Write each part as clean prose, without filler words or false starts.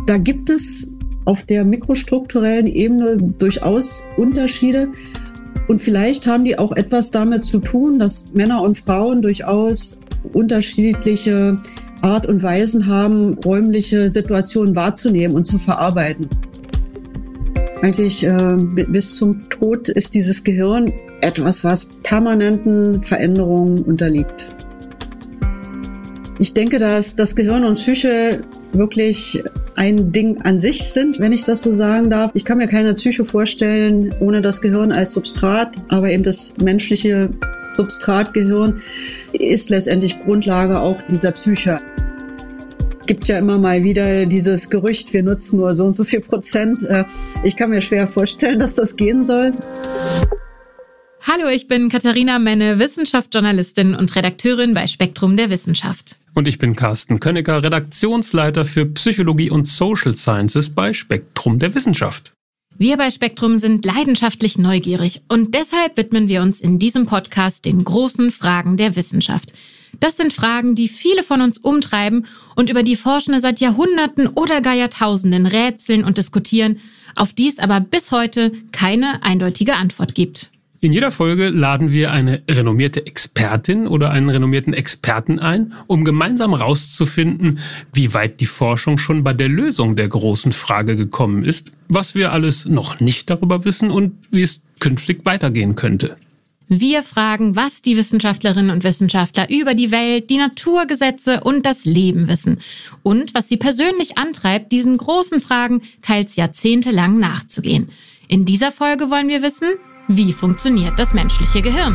Da gibt es auf der mikrostrukturellen Ebene durchaus Unterschiede. Und vielleicht haben die auch etwas damit zu tun, dass Männer und Frauen durchaus unterschiedliche Art und Weisen haben, räumliche Situationen wahrzunehmen und zu verarbeiten. Eigentlich bis zum Tod ist dieses Gehirn etwas, was permanenten Veränderungen unterliegt. Ich denke, dass das Gehirn und Psyche wirklich ein Ding an sich sind, wenn ich das so sagen darf. Ich kann mir keine Psyche vorstellen ohne das Gehirn als Substrat, aber eben das menschliche Substratgehirn ist letztendlich Grundlage auch dieser Psyche. Es gibt ja immer mal wieder dieses Gerücht, wir nutzen nur so und so viel Prozent. Ich kann mir schwer vorstellen, dass das gehen soll. Hallo, ich bin Katharina Menne, Wissenschaftsjournalistin und Redakteurin bei Spektrum der Wissenschaft. Und ich bin Carsten Königer, Redaktionsleiter für Psychologie und Social Sciences bei Spektrum der Wissenschaft. Wir bei Spektrum sind leidenschaftlich neugierig und deshalb widmen wir uns in diesem Podcast den großen Fragen der Wissenschaft. Das sind Fragen, die viele von uns umtreiben und über die Forschende seit Jahrhunderten oder gar Jahrtausenden rätseln und diskutieren, auf die es aber bis heute keine eindeutige Antwort gibt. In jeder Folge laden wir eine renommierte Expertin oder einen renommierten Experten ein, um gemeinsam herauszufinden, wie weit die Forschung schon bei der Lösung der großen Frage gekommen ist, was wir alles noch nicht darüber wissen und wie es künftig weitergehen könnte. Wir fragen, was die Wissenschaftlerinnen und Wissenschaftler über die Welt, die Naturgesetze und das Leben wissen und was sie persönlich antreibt, diesen großen Fragen teils jahrzehntelang nachzugehen. In dieser Folge wollen wir wissen, wie funktioniert das menschliche Gehirn?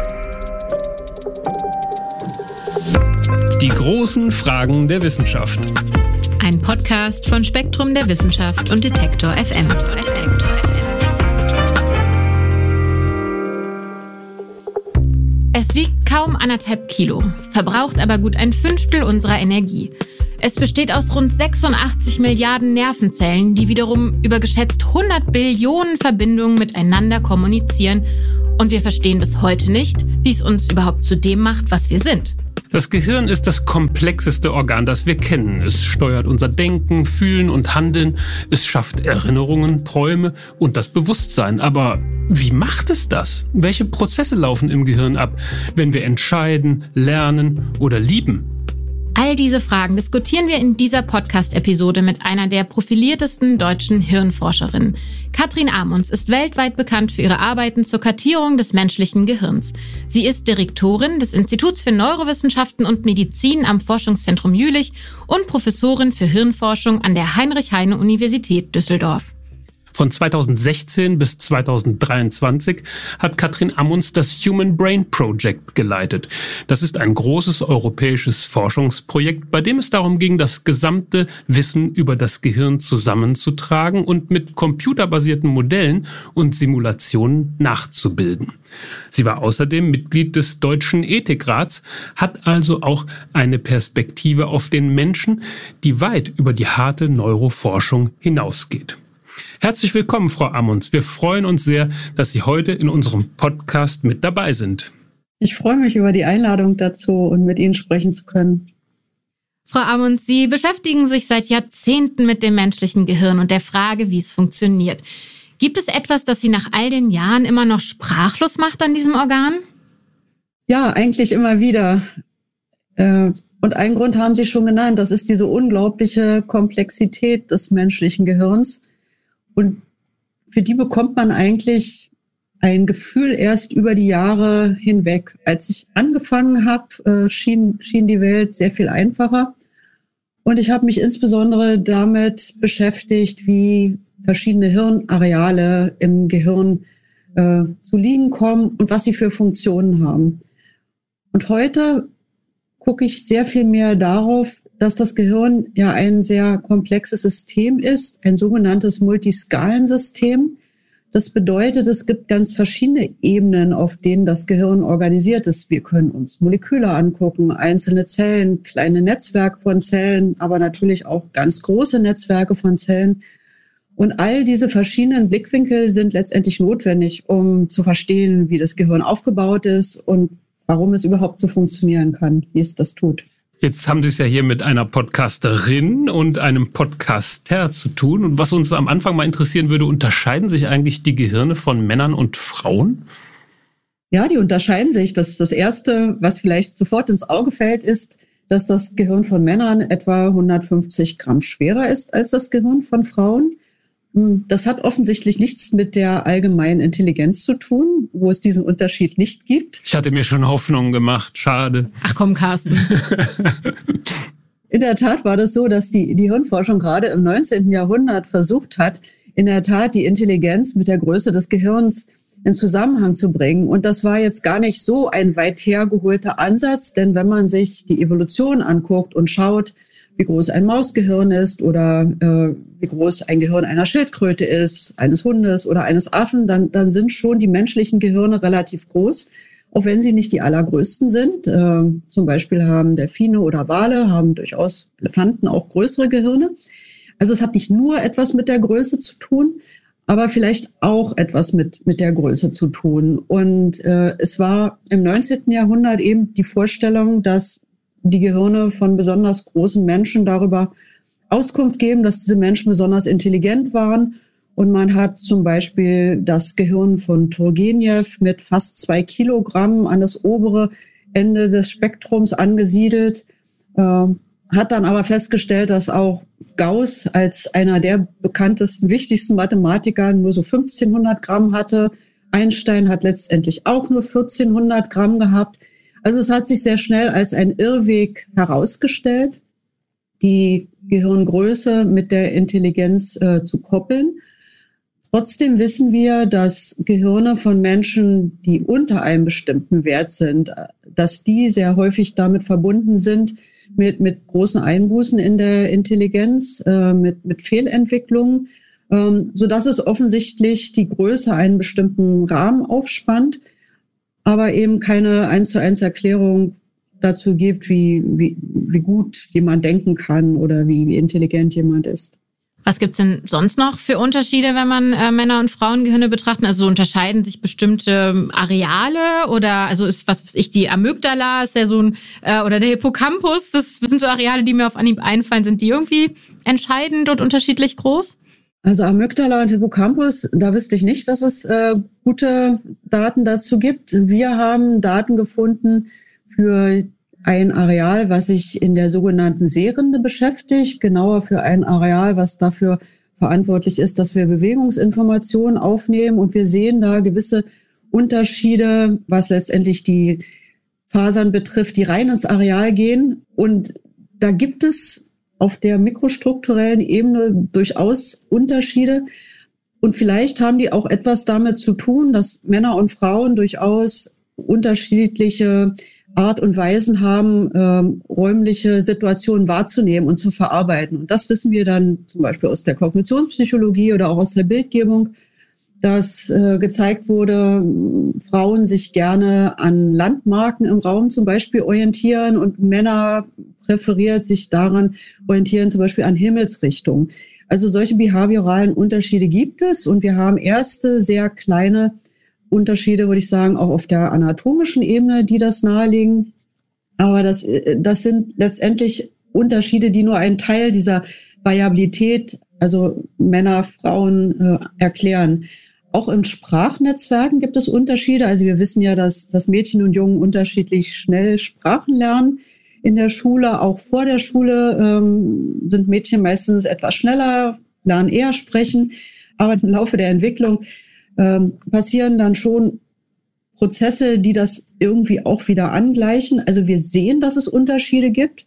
Die großen Fragen der Wissenschaft. Ein Podcast von Spektrum der Wissenschaft und Detektor FM. Es wiegt kaum 1,5 Kilo, verbraucht aber gut 1/5 unserer Energie. Es besteht aus rund 86 Milliarden Nervenzellen, die wiederum über geschätzt 100 Billionen Verbindungen miteinander kommunizieren. Und wir verstehen bis heute nicht, wie es uns überhaupt zu dem macht, was wir sind. Das Gehirn ist das komplexeste Organ, das wir kennen. Es steuert unser Denken, Fühlen und Handeln. Es schafft Erinnerungen, Träume und das Bewusstsein. Aber wie macht es das? Welche Prozesse laufen im Gehirn ab, wenn wir entscheiden, lernen oder lieben? All diese Fragen diskutieren wir in dieser Podcast-Episode mit einer der profiliertesten deutschen Hirnforscherinnen. Katrin Amunds ist weltweit bekannt für ihre Arbeiten zur Kartierung des menschlichen Gehirns. Sie ist Direktorin des Instituts für Neurowissenschaften und Medizin am Forschungszentrum Jülich und Professorin für Hirnforschung an der Heinrich-Heine-Universität Düsseldorf. Von 2016 bis 2023 hat Katrin Amunds das Human Brain Project geleitet. Das ist ein großes europäisches Forschungsprojekt, bei dem es darum ging, das gesamte Wissen über das Gehirn zusammenzutragen und mit computerbasierten Modellen und Simulationen nachzubilden. Sie war außerdem Mitglied des Deutschen Ethikrats, hat also auch eine Perspektive auf den Menschen, die weit über die harte Neuroforschung hinausgeht. Herzlich willkommen, Frau Amunds. Wir freuen uns sehr, dass Sie heute in unserem Podcast mit dabei sind. Ich freue mich über die Einladung dazu und mit Ihnen sprechen zu können. Frau Amunds, Sie beschäftigen sich seit Jahrzehnten mit dem menschlichen Gehirn und der Frage, wie es funktioniert. Gibt es etwas, das Sie nach all den Jahren immer noch sprachlos macht an diesem Organ? Ja, eigentlich immer wieder. Und einen Grund haben Sie schon genannt, das ist diese unglaubliche Komplexität des menschlichen Gehirns. Und für die bekommt man eigentlich ein Gefühl erst über die Jahre hinweg. Als ich angefangen habe, schien die Welt sehr viel einfacher. Und ich habe mich insbesondere damit beschäftigt, wie verschiedene Hirnareale im Gehirn zu liegen kommen und was sie für Funktionen haben. Und heute gucke ich sehr viel mehr darauf, dass das Gehirn ja ein sehr komplexes System ist, ein sogenanntes Multiskalensystem. Das bedeutet, es gibt ganz verschiedene Ebenen, auf denen das Gehirn organisiert ist. Wir können uns Moleküle angucken, einzelne Zellen, kleine Netzwerke von Zellen, aber natürlich auch ganz große Netzwerke von Zellen. Und all diese verschiedenen Blickwinkel sind letztendlich notwendig, um zu verstehen, wie das Gehirn aufgebaut ist und warum es überhaupt so funktionieren kann, wie es das tut. Jetzt haben Sie es ja hier mit einer Podcasterin und einem Podcaster zu tun. Und was uns am Anfang mal interessieren würde, unterscheiden sich eigentlich die Gehirne von Männern und Frauen? Ja, die unterscheiden sich. Das Erste, was vielleicht sofort ins Auge fällt, ist, dass das Gehirn von Männern etwa 150 Gramm schwerer ist als das Gehirn von Frauen. Das hat offensichtlich nichts mit der allgemeinen Intelligenz zu tun, wo es diesen Unterschied nicht gibt. Ich hatte mir schon Hoffnungen gemacht, schade. Ach komm, Carsten. In der Tat war das so, dass die Hirnforschung gerade im 19. Jahrhundert versucht hat, in der Tat die Intelligenz mit der Größe des Gehirns in Zusammenhang zu bringen. Und das war jetzt gar nicht so ein weit hergeholter Ansatz, denn wenn man sich die Evolution anguckt und schaut, wie groß ein Mausgehirn ist oder wie groß ein Gehirn einer Schildkröte ist, eines Hundes oder eines Affen, dann sind schon die menschlichen Gehirne relativ groß, auch wenn sie nicht die allergrößten sind. Zum Beispiel haben Delfine oder Wale, haben durchaus Elefanten auch größere Gehirne. Also es hat nicht nur etwas mit der Größe zu tun, aber vielleicht auch etwas mit der Größe zu tun. Und es war im 19. Jahrhundert eben die Vorstellung, dass die Gehirne von besonders großen Menschen darüber Auskunft geben, dass diese Menschen besonders intelligent waren. Und man hat zum Beispiel das Gehirn von Turgenev mit fast 2 Kilogramm an das obere Ende des Spektrums angesiedelt, hat dann aber festgestellt, dass auch Gauss als einer der bekanntesten, wichtigsten Mathematiker nur so 1500 Gramm hatte. Einstein hat letztendlich auch nur 1400 Gramm gehabt. Also es hat sich sehr schnell als ein Irrweg herausgestellt, die Gehirngröße mit der Intelligenz zu koppeln. Trotzdem wissen wir, dass Gehirne von Menschen, die unter einem bestimmten Wert sind, dass die sehr häufig damit verbunden sind, mit großen Einbußen in der Intelligenz, mit Fehlentwicklungen, sodass es offensichtlich die Größe einen bestimmten Rahmen aufspannt, aber eben keine 1:1 Erklärung dazu gibt, wie gut jemand denken kann oder wie intelligent jemand ist. Was gibt's denn sonst noch für Unterschiede, wenn man Männer- und Frauengehirne betrachtet? Also so unterscheiden sich bestimmte Areale oder also ist was weiß ich, die Amygdala ist ja so ein oder der Hippocampus, das sind so Areale, die mir auf Anhieb einfallen. Sind die irgendwie entscheidend und unterschiedlich groß? Also Amygdala und Hippocampus, da wüsste ich nicht, dass es gute Daten dazu gibt. Wir haben Daten gefunden für ein Areal, was sich in der sogenannten Sehrinde beschäftigt, genauer für ein Areal, was dafür verantwortlich ist, dass wir Bewegungsinformationen aufnehmen. Und wir sehen da gewisse Unterschiede, was letztendlich die Fasern betrifft, die rein ins Areal gehen. Und da gibt es auf der mikrostrukturellen Ebene durchaus Unterschiede. Und vielleicht haben die auch etwas damit zu tun, dass Männer und Frauen durchaus unterschiedliche Art und Weisen haben, räumliche Situationen wahrzunehmen und zu verarbeiten. Und das wissen wir dann zum Beispiel aus der Kognitionspsychologie oder auch aus der Bildgebung, dass gezeigt wurde, Frauen sich gerne an Landmarken im Raum zum Beispiel orientieren und Männer präferiert sich daran orientieren, zum Beispiel an Himmelsrichtungen. Also solche behavioralen Unterschiede gibt es und wir haben erste sehr kleine Unterschiede, würde ich sagen, auch auf der anatomischen Ebene, die das nahelegen. Aber das sind letztendlich Unterschiede, die nur einen Teil dieser Variabilität, also Männer, Frauen, erklären. Auch in Sprachnetzwerken gibt es Unterschiede. Also wir wissen ja, dass Mädchen und Jungen unterschiedlich schnell Sprachen lernen in der Schule. Auch vor der Schule sind Mädchen meistens etwas schneller, lernen eher sprechen. Aber im Laufe der Entwicklung passieren dann schon Prozesse, die das irgendwie auch wieder angleichen. Also wir sehen, dass es Unterschiede gibt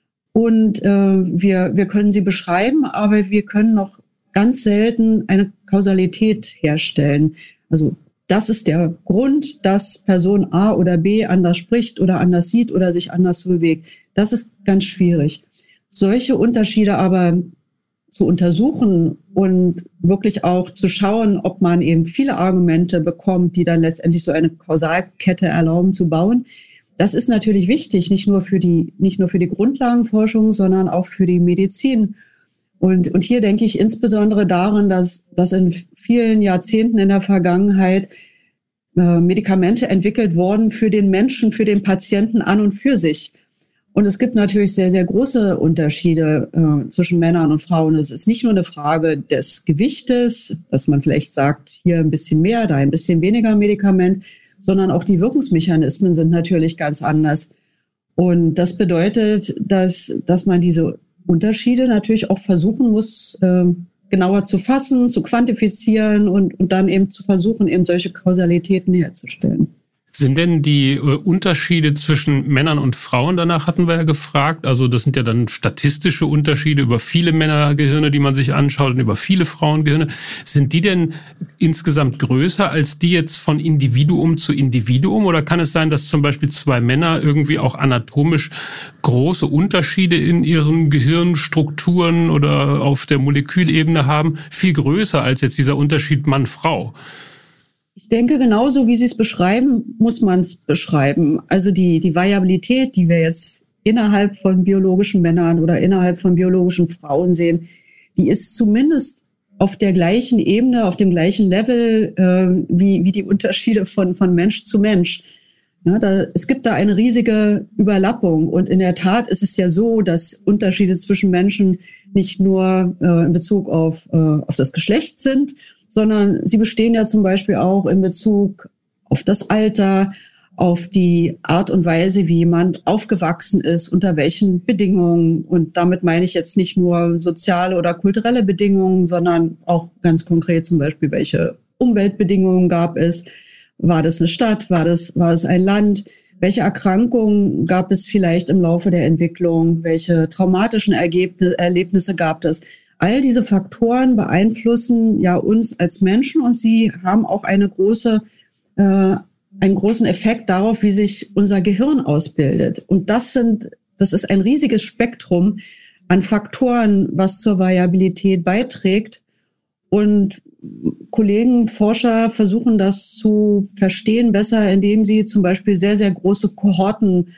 und wir können sie beschreiben, aber wir können noch ganz selten eine Kausalität herstellen. Also das ist der Grund, dass Person A oder B anders spricht oder anders sieht oder sich anders bewegt. Das ist ganz schwierig. Solche Unterschiede aber zu untersuchen und wirklich auch zu schauen, ob man eben viele Argumente bekommt, die dann letztendlich so eine Kausalkette erlauben zu bauen. Das ist natürlich wichtig, nicht nur für die Grundlagenforschung, sondern auch für die Medizin. Und hier denke ich insbesondere daran, dass in vielen Jahrzehnten in der Vergangenheit Medikamente entwickelt wurden für den Menschen, für den Patienten an und für sich. Und es gibt natürlich sehr, sehr große Unterschiede zwischen Männern und Frauen. Es ist nicht nur eine Frage des Gewichtes, dass man vielleicht sagt, hier ein bisschen mehr, da ein bisschen weniger Medikament, sondern auch die Wirkungsmechanismen sind natürlich ganz anders. Und das bedeutet, dass man diese Unterschiede natürlich auch versuchen muss, genauer zu fassen, zu quantifizieren und dann eben zu versuchen, eben solche Kausalitäten herzustellen. Sind denn die Unterschiede zwischen Männern und Frauen, danach hatten wir ja gefragt, also das sind ja dann statistische Unterschiede über viele Männergehirne, die man sich anschaut und über viele Frauengehirne. Sind die denn insgesamt größer als die jetzt von Individuum zu Individuum? Oder kann es sein, dass zum Beispiel zwei Männer irgendwie auch anatomisch große Unterschiede in ihren Gehirnstrukturen oder auf der Molekülebene haben? Viel größer als jetzt dieser Unterschied Mann-Frau? Ich denke, genauso wie Sie es beschreiben, muss man es beschreiben. Also die Variabilität, die wir jetzt innerhalb von biologischen Männern oder innerhalb von biologischen Frauen sehen, die ist zumindest auf der gleichen Ebene, auf dem gleichen Level wie die Unterschiede von Mensch zu Mensch. Ja, es gibt da eine riesige Überlappung. Und in der Tat ist es ja so, dass Unterschiede zwischen Menschen nicht nur in Bezug auf das Geschlecht sind, sondern sie bestehen ja zum Beispiel auch in Bezug auf das Alter, auf die Art und Weise, wie jemand aufgewachsen ist, unter welchen Bedingungen. Und damit meine ich jetzt nicht nur soziale oder kulturelle Bedingungen, sondern auch ganz konkret zum Beispiel, welche Umweltbedingungen gab es. War das eine Stadt? War das ein Land? Welche Erkrankungen gab es vielleicht im Laufe der Entwicklung? Welche traumatischen Erlebnisse gab es? All diese Faktoren beeinflussen ja uns als Menschen und sie haben auch einen großen Effekt darauf, wie sich unser Gehirn ausbildet. Und das ist ein riesiges Spektrum an Faktoren, was zur Variabilität beiträgt. Und Kollegen, Forscher versuchen das zu verstehen besser, indem sie zum Beispiel sehr, sehr große Kohorten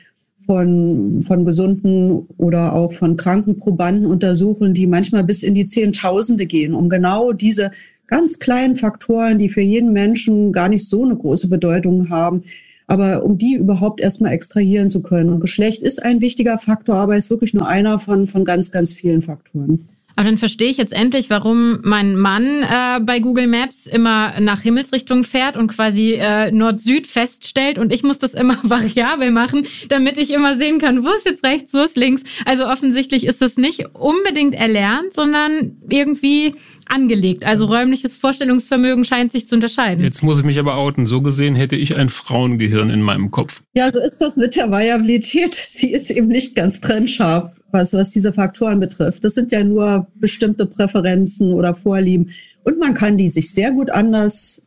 von gesunden oder auch von kranken Probanden untersuchen, die manchmal bis in die Zehntausende gehen, um genau diese ganz kleinen Faktoren, die für jeden Menschen gar nicht so eine große Bedeutung haben, aber um die überhaupt erstmal extrahieren zu können. Und Geschlecht ist ein wichtiger Faktor, aber ist wirklich nur einer von ganz, ganz vielen Faktoren. Aber dann verstehe ich jetzt endlich, warum mein Mann bei Google Maps immer nach Himmelsrichtung fährt und quasi Nord-Süd feststellt und ich muss das immer variabel machen, damit ich immer sehen kann, wo ist jetzt rechts, wo ist links. Also offensichtlich ist das nicht unbedingt erlernt, sondern irgendwie angelegt. Also räumliches Vorstellungsvermögen scheint sich zu unterscheiden. Jetzt muss ich mich aber outen. So gesehen hätte ich ein Frauengehirn in meinem Kopf. Ja, so ist das mit der Variabilität. Sie ist eben nicht ganz trennscharf, was diese Faktoren betrifft. Das sind ja nur bestimmte Präferenzen oder Vorlieben. Und man kann die sich sehr gut anders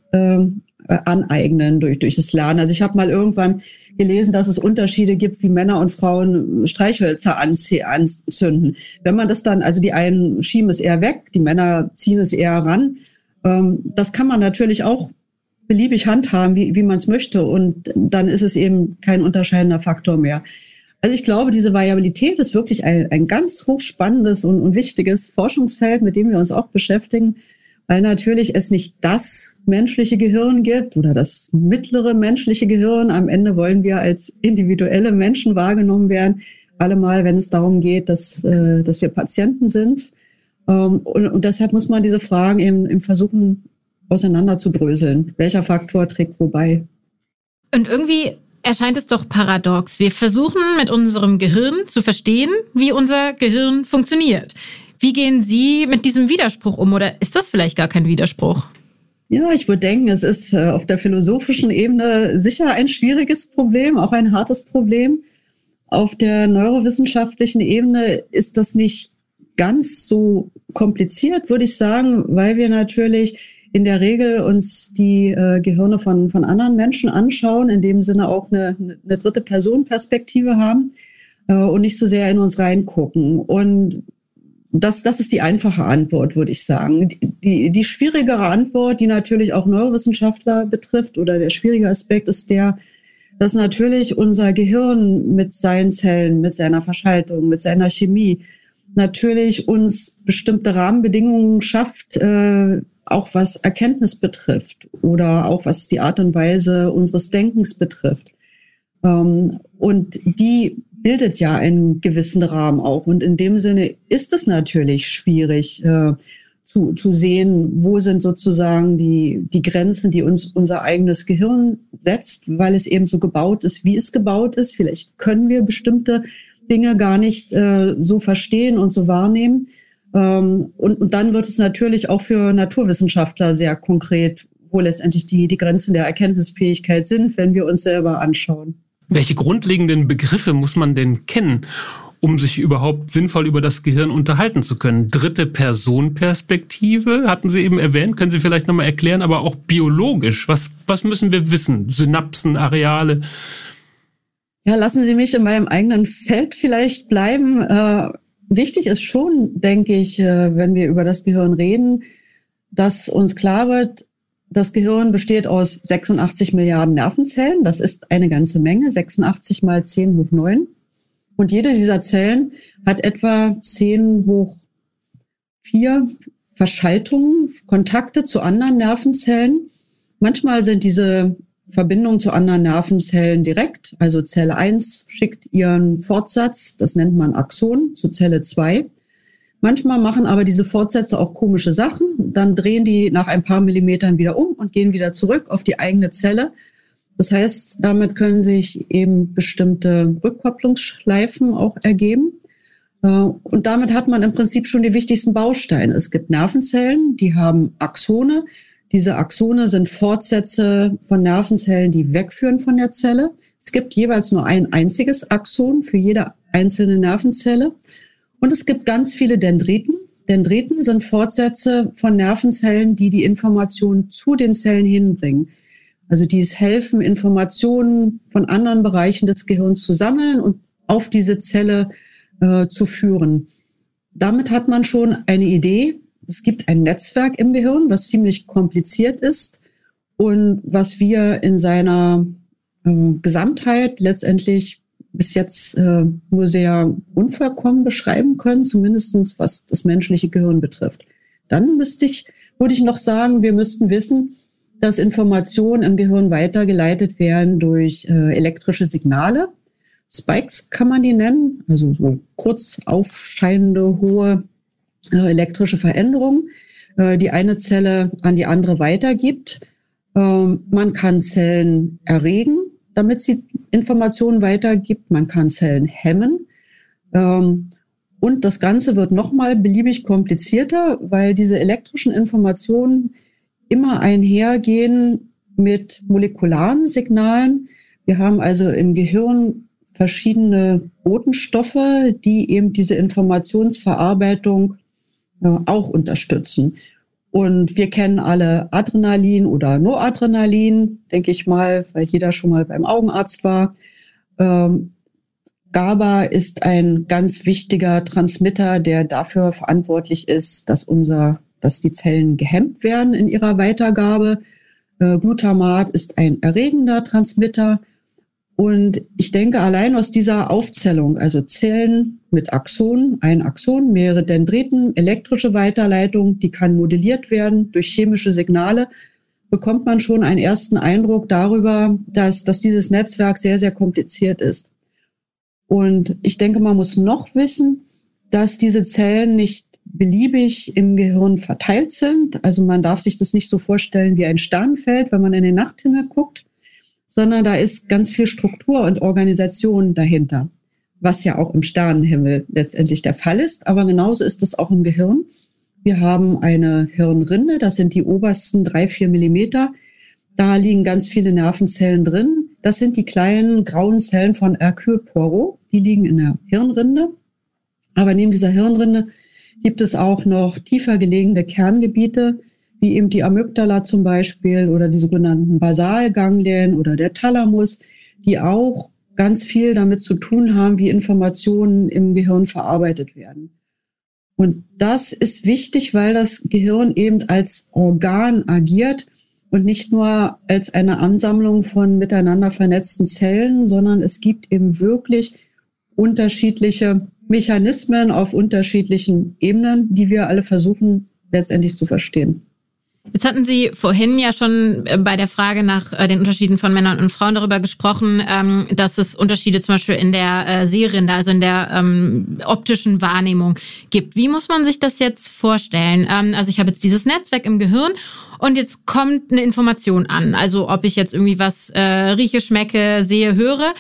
aneignen durch das Lernen. Also ich habe mal irgendwann gelesen, dass es Unterschiede gibt, wie Männer und Frauen Streichhölzer anzünden. Wenn man das dann, also die einen schieben es eher weg, die Männer ziehen es eher ran. Das kann man natürlich auch beliebig handhaben, wie man es möchte. Und dann ist es eben kein unterscheidender Faktor mehr. Also ich glaube, diese Variabilität ist wirklich ein ganz hochspannendes und wichtiges Forschungsfeld, mit dem wir uns auch beschäftigen, weil natürlich es nicht das menschliche Gehirn gibt oder das mittlere menschliche Gehirn. Am Ende wollen wir als individuelle Menschen wahrgenommen werden, allemal, wenn es darum geht, dass wir Patienten sind. Und deshalb muss man diese Fragen eben versuchen, auseinanderzudröseln. Welcher Faktor trägt wobei? Und irgendwie erscheint es doch paradox. Wir versuchen mit unserem Gehirn zu verstehen, wie unser Gehirn funktioniert. Wie gehen Sie mit diesem Widerspruch um oder ist das vielleicht gar kein Widerspruch? Ja, ich würde denken, es ist auf der philosophischen Ebene sicher ein schwieriges Problem, auch ein hartes Problem. Auf der neurowissenschaftlichen Ebene ist das nicht ganz so kompliziert, würde ich sagen, weil wir natürlich in der Regel uns die Gehirne von anderen Menschen anschauen, in dem Sinne auch eine dritte Person-Perspektive haben und nicht so sehr in uns reingucken. Und das ist die einfache Antwort, würde ich sagen. Die schwierigere Antwort, die natürlich auch Neurowissenschaftler betrifft, oder der schwierige Aspekt ist der, dass natürlich unser Gehirn mit seinen Zellen, mit seiner Verschaltung, mit seiner Chemie natürlich uns bestimmte Rahmenbedingungen schafft, auch was Erkenntnis betrifft oder auch was die Art und Weise unseres Denkens betrifft. Und die bildet ja einen gewissen Rahmen auch. Und in dem Sinne ist es natürlich schwierig zu sehen, wo sind sozusagen die Grenzen, die uns unser eigenes Gehirn setzt, weil es eben so gebaut ist, wie es gebaut ist. Vielleicht können wir bestimmte Dinge gar nicht so verstehen und so wahrnehmen. Und dann wird es natürlich auch für Naturwissenschaftler sehr konkret, wo letztendlich die Grenzen der Erkenntnisfähigkeit sind, wenn wir uns selber anschauen. Welche grundlegenden Begriffe muss man denn kennen, um sich überhaupt sinnvoll über das Gehirn unterhalten zu können? Dritte-Person-Perspektive hatten Sie eben erwähnt, können Sie vielleicht nochmal erklären, aber auch biologisch. Was müssen wir wissen? Synapsen, Areale? Ja, lassen Sie mich in meinem eigenen Feld vielleicht bleiben. Wichtig ist schon, denke ich, wenn wir über das Gehirn reden, dass uns klar wird, das Gehirn besteht aus 86 Milliarden Nervenzellen. Das ist eine ganze Menge, 86 mal 10 hoch 9. Und jede dieser Zellen hat etwa 10 hoch 4 Verschaltungen, Kontakte zu anderen Nervenzellen. Manchmal sind diese Verbindungen zu anderen Nervenzellen direkt. Also Zelle 1 schickt ihren Fortsatz, das nennt man Axon, zu Zelle 2. Manchmal machen aber diese Fortsätze auch komische Sachen. Dann drehen die nach ein paar Millimetern wieder um und gehen wieder zurück auf die eigene Zelle. Das heißt, damit können sich eben bestimmte Rückkopplungsschleifen auch ergeben. Und damit hat man im Prinzip schon die wichtigsten Bausteine. Es gibt Nervenzellen, die haben Axone. Diese Axone sind Fortsätze von Nervenzellen, die wegführen von der Zelle. Es gibt jeweils nur ein einziges Axon für jede einzelne Nervenzelle. Und es gibt ganz viele Dendriten. Dendriten sind Fortsätze von Nervenzellen, die die Informationen zu den Zellen hinbringen. Also die es helfen, Informationen von anderen Bereichen des Gehirns zu sammeln und auf diese Zelle zu führen. Damit hat man schon eine Idee. Es gibt ein Netzwerk im Gehirn, was ziemlich kompliziert ist und was wir in seiner Gesamtheit letztendlich bis jetzt nur sehr unvollkommen beschreiben können, zumindest was das menschliche Gehirn betrifft. Dann würde ich noch sagen, wir müssten wissen, dass Informationen im Gehirn weitergeleitet werden durch elektrische Signale. Spikes kann man die nennen, also so kurz aufscheinende, hohe elektrische Veränderungen, die eine Zelle an die andere weitergibt. Man kann Zellen erregen, damit sie Informationen weitergibt. Man kann Zellen hemmen. Und das Ganze wird nochmal beliebig komplizierter, weil diese elektrischen Informationen immer einhergehen mit molekularen Signalen. Wir haben also im Gehirn verschiedene Botenstoffe, die eben diese Informationsverarbeitung auch unterstützen. Und wir kennen alle Adrenalin oder Noradrenalin, denke ich mal, weil jeder schon mal beim Augenarzt war. GABA ist ein ganz wichtiger Transmitter, der dafür verantwortlich ist, dass die Zellen gehemmt werden in ihrer Weitergabe. Glutamat ist ein erregender Transmitter. Und ich denke, allein aus dieser Aufzählung, also Zellen mit Axonen, ein Axon, mehrere Dendriten, elektrische Weiterleitung, die kann modelliert werden durch chemische Signale, bekommt man schon einen ersten Eindruck darüber, dass dieses Netzwerk sehr, sehr kompliziert ist. Und ich denke, man muss noch wissen, dass diese Zellen nicht beliebig im Gehirn verteilt sind. Also man darf sich das nicht so vorstellen wie ein Sternenfeld, wenn man in den Nachthimmel guckt, sondern da ist ganz viel Struktur und Organisation dahinter, was ja auch im Sternenhimmel letztendlich der Fall ist. Aber genauso ist es auch im Gehirn. Wir haben eine Hirnrinde, das sind die obersten 3-4 Millimeter. Da liegen ganz viele Nervenzellen drin. Das sind die kleinen grauen Zellen von Hercule Poirot, die liegen in der Hirnrinde. Aber neben dieser Hirnrinde gibt es auch noch tiefer gelegene Kerngebiete, wie eben die Amygdala zum Beispiel oder die sogenannten Basalganglien oder der Thalamus, die auch ganz viel damit zu tun haben, wie Informationen im Gehirn verarbeitet werden. Und das ist wichtig, weil das Gehirn eben als Organ agiert und nicht nur als eine Ansammlung von miteinander vernetzten Zellen, sondern es gibt eben wirklich unterschiedliche Mechanismen auf unterschiedlichen Ebenen, die wir alle versuchen letztendlich zu verstehen. Jetzt hatten Sie vorhin ja schon bei der Frage nach den Unterschieden von Männern und Frauen darüber gesprochen, dass es Unterschiede zum Beispiel in der Sehrinde, also in der optischen Wahrnehmung gibt. Wie muss man sich das jetzt vorstellen? Also ich habe jetzt dieses Netzwerk im Gehirn und jetzt kommt eine Information an. Also ob ich jetzt irgendwie was rieche, schmecke, sehe, höre.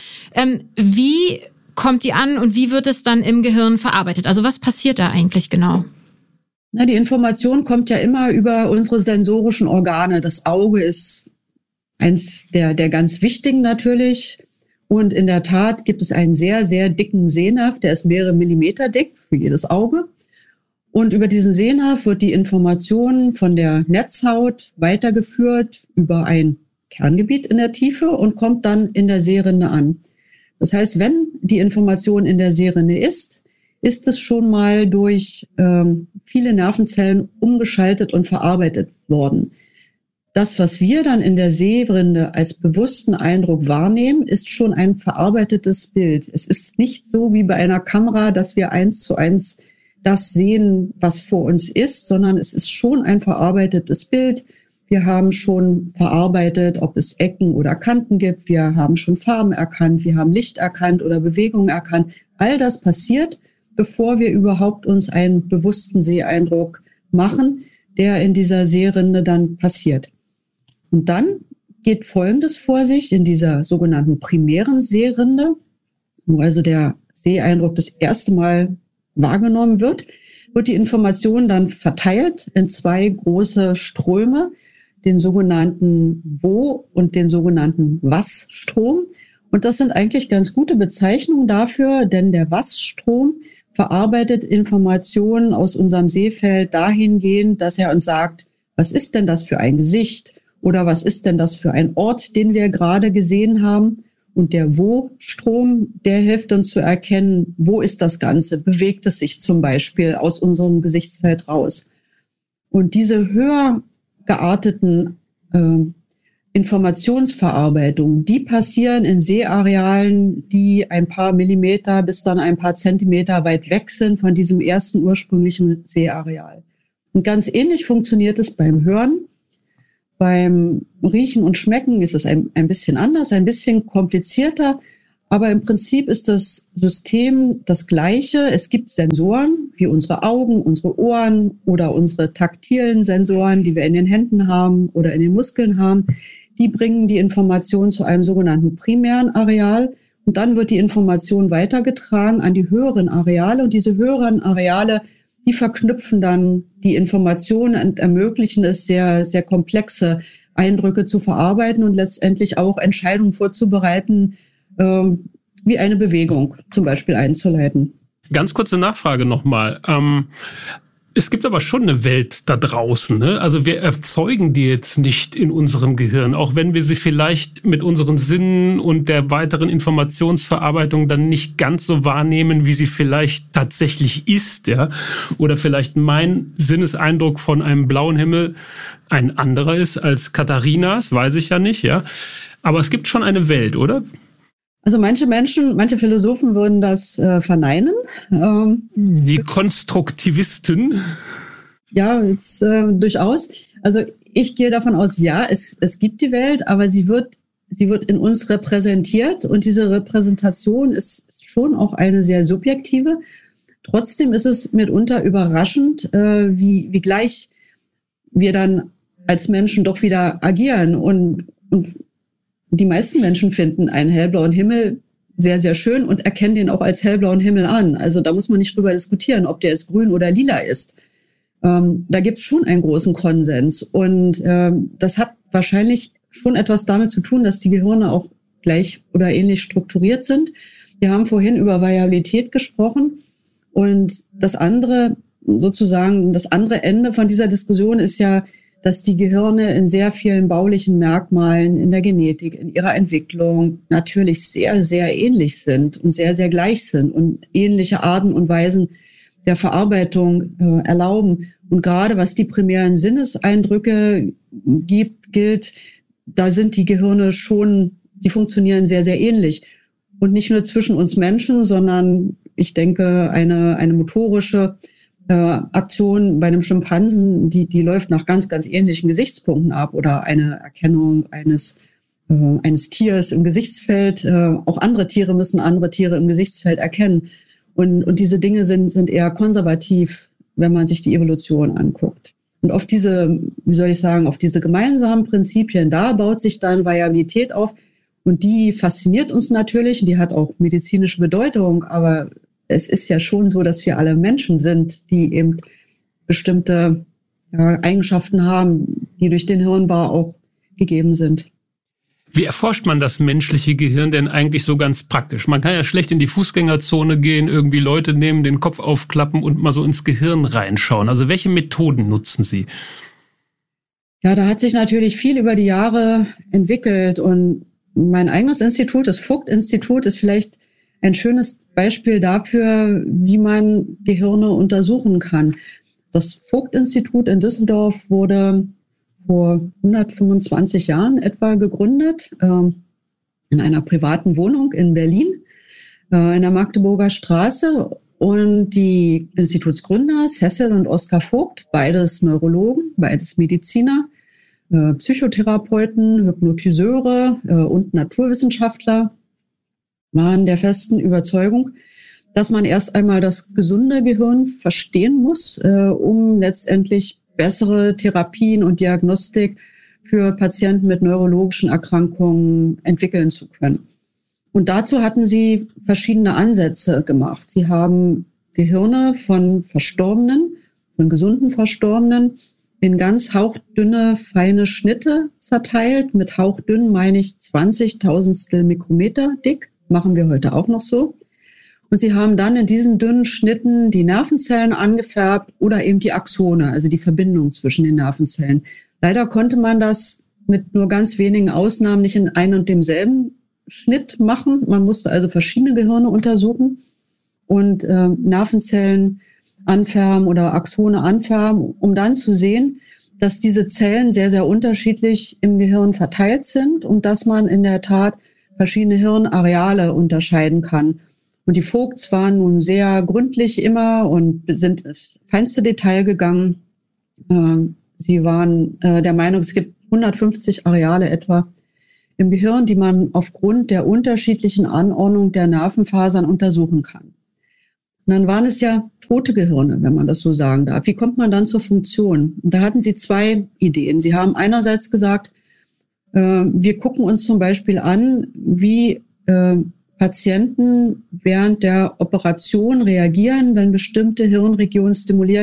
Wie kommt die an und wie wird es dann im Gehirn verarbeitet? Also was passiert da eigentlich genau? Na, die Information kommt ja immer über unsere sensorischen Organe. Das Auge ist eins der ganz wichtigen natürlich. Und in der Tat gibt es einen sehr, sehr dicken Sehnerv, der ist mehrere Millimeter dick für jedes Auge. Und über diesen Sehnerv wird die Information von der Netzhaut weitergeführt über ein Kerngebiet in der Tiefe und kommt dann in der Sehrinde an. Das heißt, wenn die Information in der Sehrinde ist es schon mal durch viele Nervenzellen umgeschaltet und verarbeitet worden. Das, was wir dann in der Sehrinde als bewussten Eindruck wahrnehmen, ist schon ein verarbeitetes Bild. Es ist nicht so wie bei einer Kamera, dass wir 1:1 das sehen, was vor uns ist, sondern es ist schon ein verarbeitetes Bild. Wir haben schon verarbeitet, ob es Ecken oder Kanten gibt. Wir haben schon Farben erkannt. Wir haben Licht erkannt oder Bewegungen erkannt. All das passiert, bevor wir überhaupt uns einen bewussten Seeeindruck machen, der in dieser Sehrinde dann passiert. Und dann geht Folgendes vor sich in dieser sogenannten primären Sehrinde, wo also der Seeeindruck das erste Mal wahrgenommen wird die Information dann verteilt in 2 große Ströme, den sogenannten Wo- und den sogenannten Was-Strom. Und das sind eigentlich ganz gute Bezeichnungen dafür, denn der Was-Strom verarbeitet Informationen aus unserem Sehfeld dahingehend, dass er uns sagt, was ist denn das für ein Gesicht oder was ist denn das für ein Ort, den wir gerade gesehen haben. Und der Wo-Strom, der hilft uns zu erkennen, wo ist das Ganze, bewegt es sich zum Beispiel aus unserem Gesichtsfeld raus. Und diese höher gearteten Informationsverarbeitung, die passieren in Seharealen, die ein paar Millimeter bis dann ein paar Zentimeter weit weg sind von diesem ersten ursprünglichen Sehareal. Und ganz ähnlich funktioniert es beim Hören. Beim Riechen und Schmecken ist es ein bisschen anders, ein bisschen komplizierter. Aber im Prinzip ist das System das gleiche. Es gibt Sensoren wie unsere Augen, unsere Ohren oder unsere taktilen Sensoren, die wir in den Händen haben oder in den Muskeln haben. Die bringen die Information zu einem sogenannten primären Areal. Und dann wird die Information weitergetragen an die höheren Areale. Und diese höheren Areale, die verknüpfen dann die Informationen und ermöglichen es, sehr, sehr komplexe Eindrücke zu verarbeiten und letztendlich auch Entscheidungen vorzubereiten, wie eine Bewegung zum Beispiel einzuleiten. Ganz kurze Nachfrage nochmal. Es gibt aber schon eine Welt da draußen, ne? Also wir erzeugen die jetzt nicht in unserem Gehirn, auch wenn wir sie vielleicht mit unseren Sinnen und der weiteren Informationsverarbeitung dann nicht ganz so wahrnehmen, wie sie vielleicht tatsächlich ist, ja? Oder vielleicht mein Sinneseindruck von einem blauen Himmel ein anderer ist als Katharinas, weiß ich ja nicht, ja? Aber es gibt schon eine Welt, oder? Also manche Philosophen würden das verneinen. Die Konstruktivisten? Ja, jetzt, durchaus. Also ich gehe davon aus, ja, es gibt die Welt, aber sie wird in uns repräsentiert und diese Repräsentation ist schon auch eine sehr subjektive. Trotzdem ist es mitunter überraschend, wie gleich wir dann als Menschen doch wieder agieren und die meisten Menschen finden einen hellblauen Himmel sehr, sehr schön und erkennen den auch als hellblauen Himmel an. Also da muss man nicht drüber diskutieren, ob der jetzt grün oder lila ist. Da gibt es schon einen großen Konsens. Und das hat wahrscheinlich schon etwas damit zu tun, dass die Gehirne auch gleich oder ähnlich strukturiert sind. Wir haben vorhin über Variabilität gesprochen. Und das andere Ende von dieser Diskussion ist ja, dass die Gehirne in sehr vielen baulichen Merkmalen in der Genetik, in ihrer Entwicklung natürlich sehr, sehr ähnlich sind und sehr, sehr gleich sind und ähnliche Arten und Weisen der Verarbeitung erlauben. Und gerade was die primären Sinneseindrücke gilt, da sind die Gehirne schon, die funktionieren sehr, sehr ähnlich. Und nicht nur zwischen uns Menschen, sondern ich denke, eine motorische Aktion bei einem Schimpansen, die läuft nach ganz, ganz ähnlichen Gesichtspunkten ab oder eine Erkennung eines Tiers im Gesichtsfeld. Auch andere Tiere müssen andere Tiere im Gesichtsfeld erkennen. Und diese Dinge sind eher konservativ, wenn man sich die Evolution anguckt. Und auf diese gemeinsamen Prinzipien, da baut sich dann Variabilität auf. Und die fasziniert uns natürlich und die hat auch medizinische Bedeutung, aber es ist ja schon so, dass wir alle Menschen sind, die eben bestimmte Eigenschaften haben, die durch den Hirnbau auch gegeben sind. Wie erforscht man das menschliche Gehirn denn eigentlich so ganz praktisch? Man kann ja schlecht in die Fußgängerzone gehen, irgendwie Leute nehmen, den Kopf aufklappen und mal so ins Gehirn reinschauen. Also welche Methoden nutzen Sie? Ja, da hat sich natürlich viel über die Jahre entwickelt und mein eigenes Institut, das Vogt-Institut, ist vielleicht ein schönes Beispiel dafür, wie man Gehirne untersuchen kann. Das Vogt-Institut in Düsseldorf wurde vor 125 Jahren etwa gegründet, in einer privaten Wohnung in Berlin, in der Magdeburger Straße. Und die Institutsgründer, Cecil und Oskar Vogt, beides Neurologen, beides Mediziner, Psychotherapeuten, Hypnotiseure und Naturwissenschaftler, waren der festen Überzeugung, dass man erst einmal das gesunde Gehirn verstehen muss, um letztendlich bessere Therapien und Diagnostik für Patienten mit neurologischen Erkrankungen entwickeln zu können. Und dazu hatten sie verschiedene Ansätze gemacht. Sie haben Gehirne von Verstorbenen, von gesunden Verstorbenen, in ganz hauchdünne, feine Schnitte zerteilt. Mit hauchdünn meine ich 20.000 Mikrometer dick. Machen wir heute auch noch so. Und sie haben dann in diesen dünnen Schnitten die Nervenzellen angefärbt oder eben die Axone, also die Verbindung zwischen den Nervenzellen. Leider konnte man das mit nur ganz wenigen Ausnahmen nicht in ein und demselben Schnitt machen. Man musste also verschiedene Gehirne untersuchen und Nervenzellen anfärben oder Axone anfärben, um dann zu sehen, dass diese Zellen sehr, sehr unterschiedlich im Gehirn verteilt sind und dass man in der Tat verschiedene Hirnareale unterscheiden kann. Und die Vogts waren nun sehr gründlich immer und sind ins feinste Detail gegangen. Sie waren der Meinung, es gibt 150 Areale etwa im Gehirn, die man aufgrund der unterschiedlichen Anordnung der Nervenfasern untersuchen kann. Und dann waren es ja tote Gehirne, wenn man das so sagen darf. Wie kommt man dann zur Funktion? Und da hatten sie zwei Ideen. Sie haben einerseits gesagt, wir gucken uns zum Beispiel an, wie Patienten während der Operation reagieren, wenn bestimmte Hirnregionen stimuliert